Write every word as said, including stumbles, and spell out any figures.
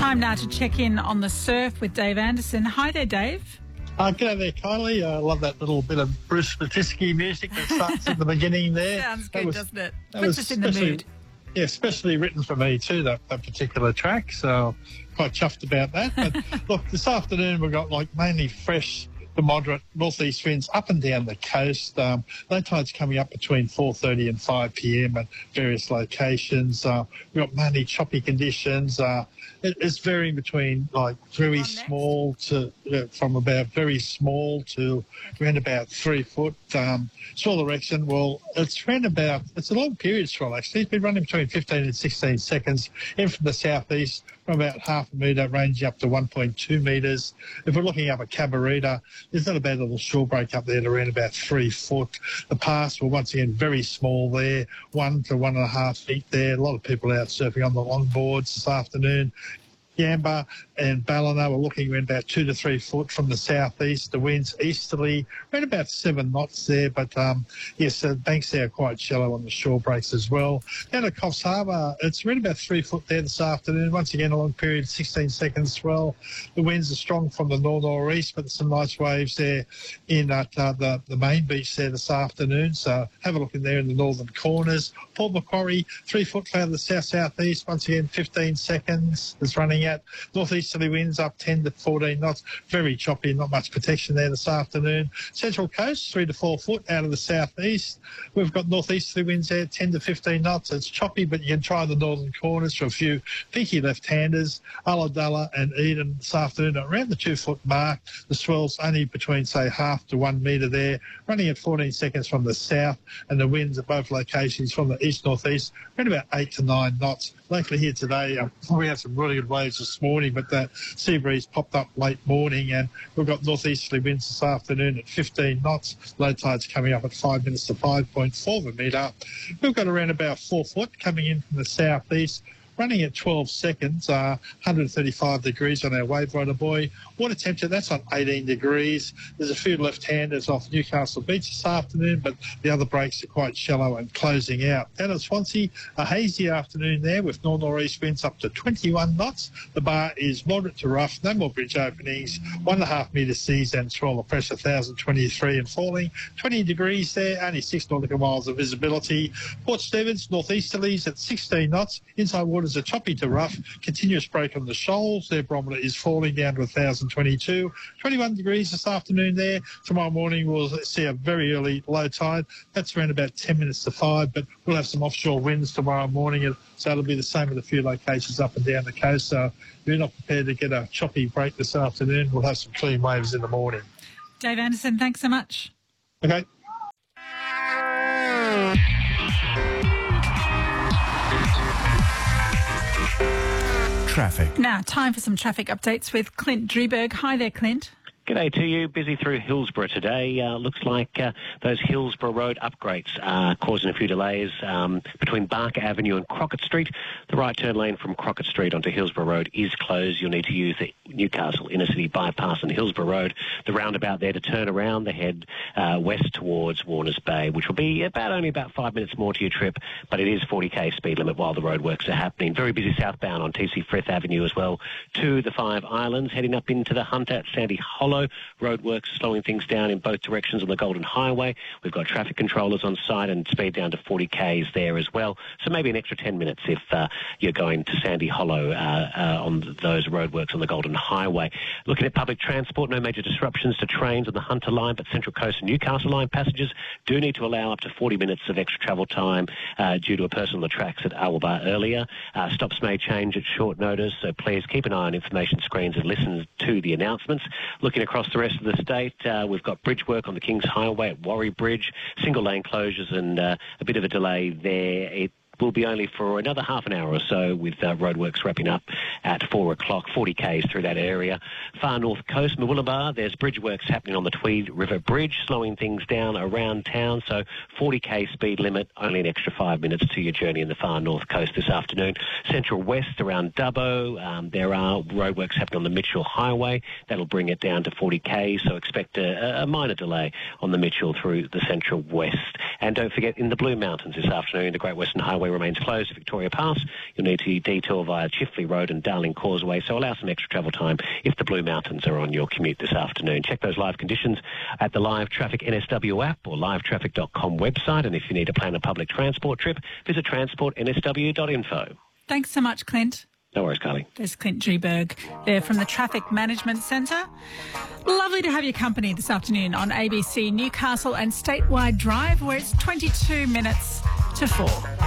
Time now to check in on the surf with Dave Anderson. Hi there, Dave. Uh, G'day there, Kylie. I uh, love that little bit of Bruce Spititsky music that starts at the beginning there. Sounds good, was, doesn't it? Puts us in the mood. Yeah, especially written for me too, that, that particular track. So quite chuffed about that. But look, this afternoon we've got like mainly fresh to moderate northeast winds up and down the coast. Um, low tides coming up between four thirty and five p m at various locations. Uh, we've got mainly choppy conditions. Uh, it, it's varying between like very small to uh, from about very small to around about three foot. Um, swell erection, well, it's around about, it's a long period swell actually. It's been running between fifteen and sixteen seconds, in from the southeast from about half a metre, ranging up to one point two metres. If we're looking up at Cabarita, there's not a bad little shore break up there to around about three foot. The pass were once again very small there, one to one and a half feet there. A lot of people out surfing on the longboards this afternoon. Yamba and Ballina were looking around about two to three foot from the southeast. The winds easterly, around about seven knots there. But um, yes, the banks there are quite shallow on the shore breaks as well. Down at Coffs Harbour, it's around about three foot there this afternoon. Once again, a long period, sixteen seconds swell. The winds are strong from the north-northeast, but there's some nice waves there in at uh, the, the main beach there this afternoon. So have a look in there in the northern corners. Port Macquarie, three foot cloud of the south-southeast. Once again, fifteen seconds is running at. Northeasterly winds up ten to fourteen knots. Very choppy, not much protection there this afternoon. Central coast, three to four foot out of the southeast. We've got northeasterly winds there, ten to fifteen knots. It's choppy, but you can try the northern corners for a few peaky left-handers. Ulladulla and Eden this afternoon at around the two-foot mark. The swell's only between, say, half to one metre there, running at fourteen seconds from the south, and the winds at both locations from the east-northeast, around about eight to nine knots. Locally here today, uh, we had some really good waves this morning, but that sea breeze popped up late morning, and we've got northeasterly winds this afternoon at fifteen knots. Low tides coming up at five minutes to five point four of a metre. We've got around about four foot coming in from the southeast, running at twelve seconds, uh, one hundred thirty-five degrees on our wave rider buoy. Water temperature, that's on eighteen degrees. There's a few left-handers off Newcastle Beach this afternoon, but the other breaks are quite shallow and closing out. Down at Swansea, a hazy afternoon there with north-northeast winds up to twenty-one knots. The bar is moderate to rough, no more bridge openings, one and a half metre seas and swell of pressure one thousand twenty-three and falling. twenty degrees there, only six nautical miles of visibility. Port Stephens, northeasterlies at sixteen knots. Inside waters are choppy to rough. Continuous break on the shoals. Their barometer is falling down to one thousand twenty-two. twenty-one degrees this afternoon there. Tomorrow morning we'll see a very early low tide. That's around about ten minutes to five, but we'll have some offshore winds tomorrow morning, so it'll be the same at a few locations up and down the coast. So if you're not prepared to get a choppy break this afternoon, we'll have some clean waves in the morning. Dave Anderson, thanks so much. Okay. Traffic. Now, time for some traffic updates with Clint Drieberg. Hi there, Clint. G'day to you. Busy through Hillsborough today. Uh, looks like uh, those Hillsborough Road upgrades are causing a few delays um, between Barker Avenue and Crockett Street. The right turn lane from Crockett Street onto Hillsborough Road is closed. You'll need to use the Newcastle Inner City bypass on Hillsborough Road, the roundabout there to turn around the head uh, west towards Warners Bay, which will be about only about five minutes more to your trip, but it is forty k speed limit while the roadworks are happening. Very busy southbound on T C Frith Avenue as well to the Five Islands, heading up into the Hunter at Sandy Hollow. Roadworks slowing things down in both directions on the Golden Highway. We've got traffic controllers on site and speed down to forty k's there as well. So maybe an extra ten minutes if uh, you're going to Sandy Hollow uh, uh, on those roadworks on the Golden Highway. Looking at public transport, no major disruptions to trains on the Hunter line, but Central Coast and Newcastle line passengers do need to allow up to forty minutes of extra travel time uh, due to a person on the tracks at Awalbar earlier. Uh, stops may change at short notice, so please keep an eye on information screens and listen to the announcements. Looking across the rest of the state, uh, we've got bridge work on the Kings Highway at Warrie Bridge, single lane closures and uh, a bit of a delay there. It will be only for another half an hour or so, with uh, roadworks wrapping up at four o'clock, forty k's through that area. Far north coast, Murwillumbah, there's bridge works happening on the Tweed River Bridge, slowing things down around town, so forty k speed limit, only an extra five minutes to your journey in the far north coast this afternoon. Central west around Dubbo, um, there are roadworks happening on the Mitchell Highway. That'll bring it down to forty k, so expect a, a minor delay on the Mitchell through the central west. And don't forget, in the Blue Mountains this afternoon, the Great Western Highway Cauley remains closed to Victoria Pass. You'll need to detour via Chifley Road and Darling Causeway, so allow some extra travel time if the Blue Mountains are on your commute this afternoon. Check those live conditions at the Live Traffic N S W app or live traffic dot com website, and if you need to plan a public transport trip, visit transport n s w dot info. Thanks so much, Clint. No worries, Carly. There's Clint G. Berg there from the Traffic Management Centre. Lovely to have your company this afternoon on A B C Newcastle and Statewide Drive, where it's twenty-two minutes to four.